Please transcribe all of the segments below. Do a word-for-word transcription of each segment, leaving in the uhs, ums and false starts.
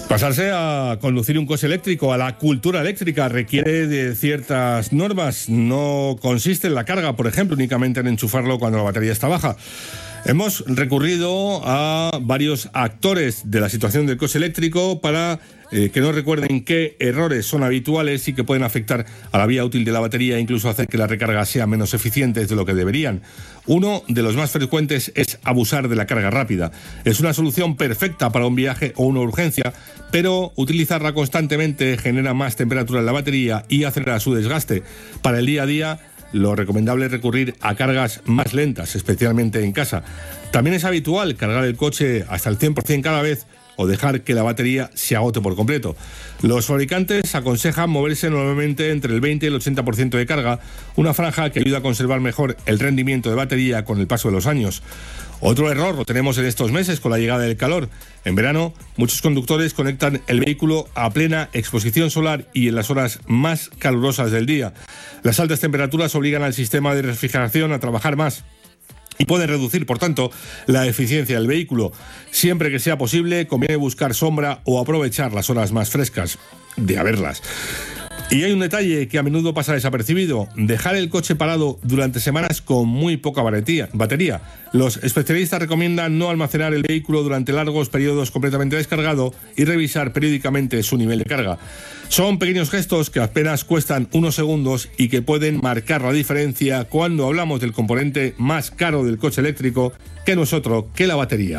Pasarse a conducir un coche eléctrico, a la cultura eléctrica, requiere de ciertas normas. No consiste en la carga, por ejemplo, únicamente en enchufarlo cuando la batería está baja. Hemos recurrido a varios actores de la situación del coche eléctrico para eh, que nos recuerden qué errores son habituales y que pueden afectar a la vida útil de la batería e incluso hacer que las recargas sean menos eficientes de lo que deberían. Uno de los más frecuentes es abusar de la carga rápida. Es una solución perfecta para un viaje o una urgencia, pero utilizarla constantemente genera más temperatura en la batería y acelera su desgaste. Para el día a día, lo recomendable es recurrir a cargas más lentas, especialmente en casa. También es habitual cargar el coche hasta el cien por ciento cada vez o dejar que la batería se agote por completo. Los fabricantes aconsejan moverse normalmente entre el veinte y el ochenta por ciento de carga, una franja que ayuda a conservar mejor el rendimiento de batería con el paso de los años. Otro error lo tenemos en estos meses con la llegada del calor. En verano, muchos conductores conectan el vehículo a plena exposición solar y en las horas más calurosas del día. Las altas temperaturas obligan al sistema de refrigeración a trabajar más y pueden reducir, por tanto, la eficiencia del vehículo. Siempre que sea posible, conviene buscar sombra o aprovechar las horas más frescas, de haberlas. Y hay un detalle que a menudo pasa desapercibido: dejar el coche parado durante semanas con muy poca batería. Los especialistas recomiendan no almacenar el vehículo durante largos periodos completamente descargado y revisar periódicamente su nivel de carga. Son pequeños gestos que apenas cuestan unos segundos y que pueden marcar la diferencia cuando hablamos del componente más caro del coche eléctrico, que no es otro que la batería.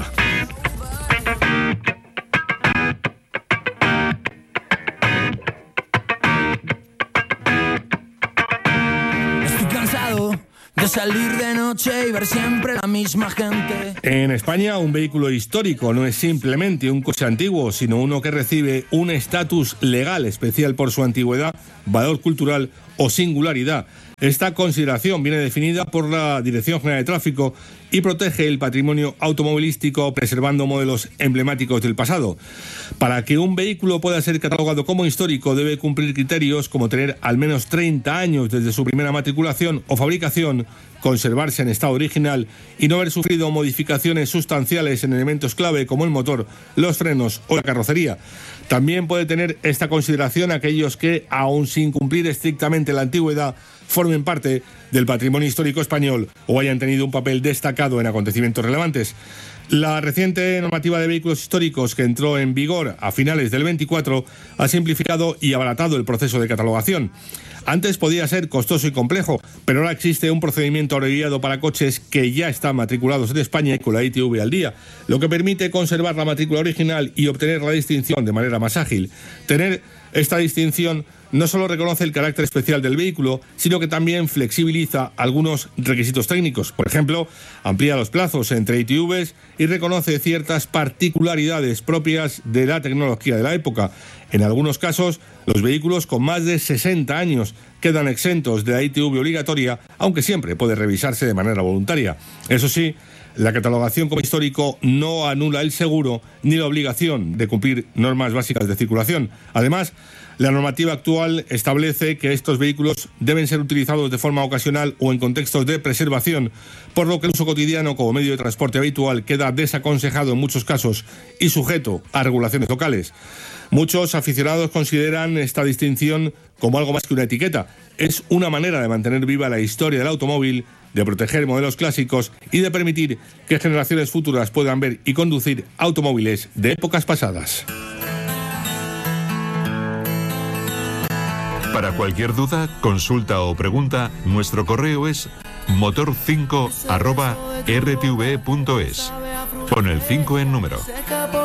De salir de noche y ver siempre la misma gente. En España, un vehículo histórico no es simplemente un coche antiguo, sino uno que recibe un estatus legal especial por su antigüedad, valor cultural o singularidad. Esta consideración viene definida por la Dirección General de Tráfico y protege el patrimonio automovilístico preservando modelos emblemáticos del pasado. Para que un vehículo pueda ser catalogado como histórico debe cumplir criterios como tener al menos treinta años desde su primera matriculación o fabricación, conservarse en estado original y no haber sufrido modificaciones sustanciales en elementos clave como el motor, los frenos o la carrocería. También puede tener esta consideración aquellos que, aun sin cumplir estrictamente la antigüedad, formen parte del patrimonio histórico español o hayan tenido un papel destacado en acontecimientos relevantes. La reciente normativa de vehículos históricos, que entró en vigor a finales del veinticuatro, ha simplificado y abaratado el proceso de catalogación. Antes podía ser costoso y complejo, pero ahora existe un procedimiento abreviado para coches que ya están matriculados en España y con la I T V al día, lo que permite conservar la matrícula original y obtener la distinción de manera más ágil. Tener esta distinción no solo reconoce el carácter especial del vehículo, sino que también flexibiliza algunos requisitos técnicos. Por ejemplo, amplía los plazos entre I T Vs y reconoce ciertas particularidades propias de la tecnología de la época. En algunos casos, los vehículos con más de sesenta años quedan exentos de la I T V obligatoria, aunque siempre puede revisarse de manera voluntaria. Eso sí, la catalogación como histórico no anula el seguro ni la obligación de cumplir normas básicas de circulación. Además, la normativa actual establece que estos vehículos deben ser utilizados de forma ocasional o en contextos de preservación, por lo que el uso cotidiano como medio de transporte habitual queda desaconsejado en muchos casos y sujeto a regulaciones locales. Muchos aficionados consideran esta distinción como algo más que una etiqueta. Es una manera de mantener viva la historia del automóvil, de proteger modelos clásicos y de permitir que generaciones futuras puedan ver y conducir automóviles de épocas pasadas. Para cualquier duda, consulta o pregunta, nuestro correo es motor cinco arroba r t v punto es. Pon el cinco en número.